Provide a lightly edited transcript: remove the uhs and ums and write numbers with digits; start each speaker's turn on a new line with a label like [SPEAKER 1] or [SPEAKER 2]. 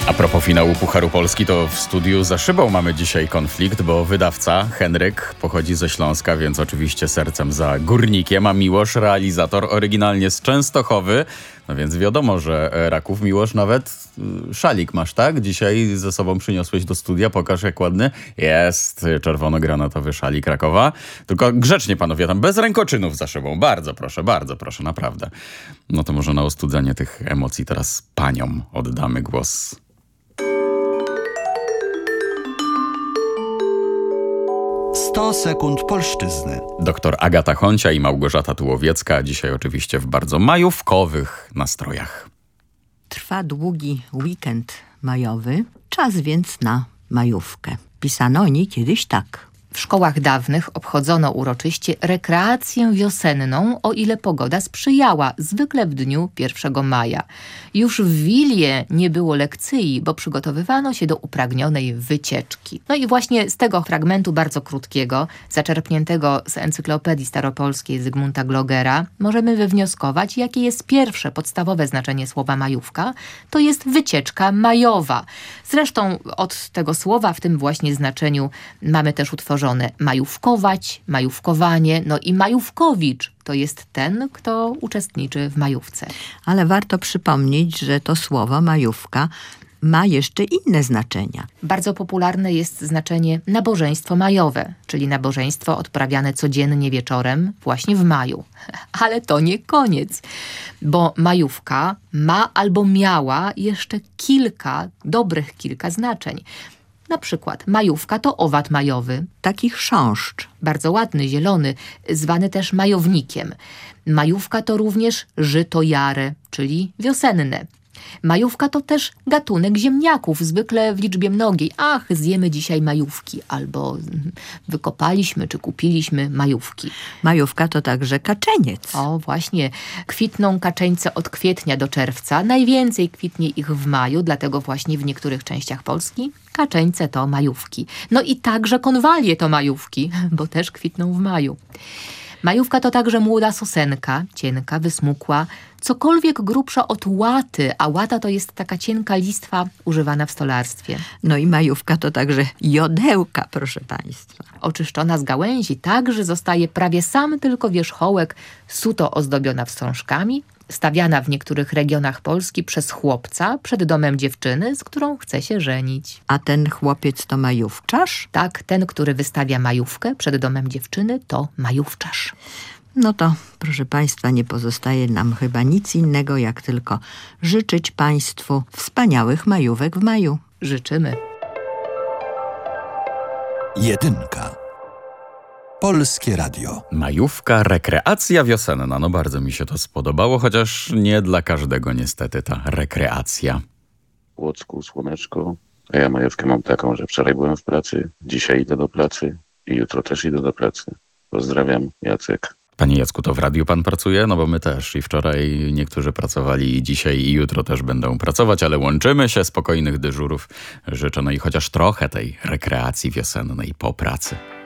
[SPEAKER 1] A propos finału Pucharu Polski, to w studiu za szybą mamy dzisiaj konflikt, bo wydawca Henryk pochodzi ze Śląska, więc oczywiście sercem za Górnikiem, a Miłosz, realizator, oryginalnie z Częstochowy. No więc wiadomo, że Raków. Miłosz, nawet szalik masz, tak? Dzisiaj ze sobą przyniosłeś do studia, pokaż jak ładny. Jest czerwono-granatowy szalik Rakowa. Tylko grzecznie, panowie, tam bez rękoczynów za szybą. Bardzo proszę, naprawdę. No to może na ostudzenie tych emocji teraz paniom oddamy głos.
[SPEAKER 2] Sto sekund polszczyzny.
[SPEAKER 1] Doktor Agata Honcia i Małgorzata Tułowiecka. Dzisiaj oczywiście w bardzo majówkowych nastrojach.
[SPEAKER 3] Trwa długi weekend majowy, czas więc na majówkę. Pisano o niej kiedyś tak.
[SPEAKER 4] W szkołach dawnych obchodzono uroczyście rekreację wiosenną, o ile pogoda sprzyjała, zwykle w dniu 1 maja. Już w Wilnie nie było lekcji, bo przygotowywano się do upragnionej wycieczki. No i właśnie z tego fragmentu bardzo krótkiego, zaczerpniętego z Encyklopedii Staropolskiej Zygmunta Glogera, możemy wywnioskować, jakie jest pierwsze podstawowe znaczenie słowa majówka. To jest wycieczka majowa. Zresztą od tego słowa w tym właśnie znaczeniu mamy też utworzone majówkować, majówkowanie, no i majówkowicz to jest ten, kto uczestniczy w majówce.
[SPEAKER 3] Ale warto przypomnieć, że to słowo majówka ma jeszcze inne znaczenia.
[SPEAKER 4] Bardzo popularne jest znaczenie nabożeństwo majowe, czyli nabożeństwo odprawiane codziennie wieczorem właśnie w maju. Ale to nie koniec, bo majówka ma albo miała jeszcze dobrych kilka znaczeń. Na przykład majówka to owad majowy.
[SPEAKER 3] Taki chrząszcz.
[SPEAKER 4] Bardzo ładny, zielony, zwany też majownikiem. Majówka to również żyto jare, czyli wiosenne. Majówka to też gatunek ziemniaków, zwykle w liczbie mnogiej. Ach, zjemy dzisiaj majówki, albo wykopaliśmy czy kupiliśmy majówki.
[SPEAKER 3] Majówka to także kaczeniec.
[SPEAKER 4] O, właśnie. Kwitną kaczeńce od kwietnia do czerwca. Najwięcej kwitnie ich w maju, dlatego właśnie w niektórych częściach Polski kaczeńce to majówki. No i także konwalie to majówki, bo też kwitną w maju. Majówka to także młoda sosenka, cienka, wysmukła, cokolwiek grubsza od łaty, a łata to jest taka cienka listwa używana w stolarstwie.
[SPEAKER 3] No i majówka to także jodełka, proszę państwa.
[SPEAKER 4] Oczyszczona z gałęzi także zostaje prawie sam tylko wierzchołek, suto ozdobiona wstążkami, stawiana w niektórych regionach Polski przez chłopca przed domem dziewczyny, z którą chce się żenić.
[SPEAKER 3] A ten chłopiec to majówczarz?
[SPEAKER 4] Tak, ten, który wystawia majówkę przed domem dziewczyny, to majówczarz.
[SPEAKER 3] No to, proszę państwa, nie pozostaje nam chyba nic innego, jak tylko życzyć państwu wspaniałych majówek w maju.
[SPEAKER 4] Życzymy.
[SPEAKER 2] Jedynka. Polskie Radio.
[SPEAKER 1] Majówka, rekreacja wiosenna. No bardzo mi się to spodobało, chociaż nie dla każdego niestety ta rekreacja.
[SPEAKER 5] W Łocku słoneczko, a ja majówkę mam taką, że wczoraj byłem w pracy, dzisiaj idę do pracy i jutro też idę do pracy. Pozdrawiam, Jacek.
[SPEAKER 1] Panie Jacku, to w radiu pan pracuje? No bo my też. I wczoraj niektórzy pracowali i dzisiaj i jutro też będą pracować, ale łączymy się, spokojnych dyżurów życzę. No i chociaż trochę tej rekreacji wiosennej po pracy.